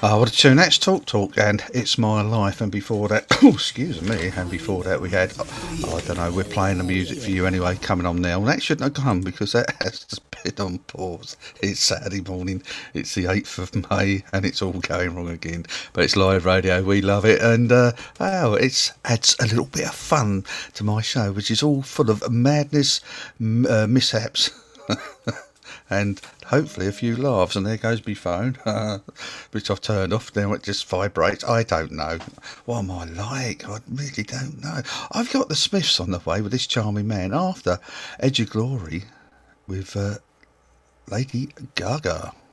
Oh, what a tune. That's Talk Talk and It's My Life. And before that, oh, excuse me, and before that we had, I don't know, we're playing the music for you anyway, coming on now. And that shouldn't have come because that has just been on pause. It's Saturday morning, it's the 8th of May, and it's all going wrong again. But it's live radio, we love it. And, it adds a little bit of fun to my show, which is all full of madness, mishaps. And hopefully a few laughs, and there goes my phone, which I've turned off. Now it just vibrates. I don't know. What am I like? I really don't know. I've got the Smiths on the way with this charming man after Edge of Glory with Lady Gaga.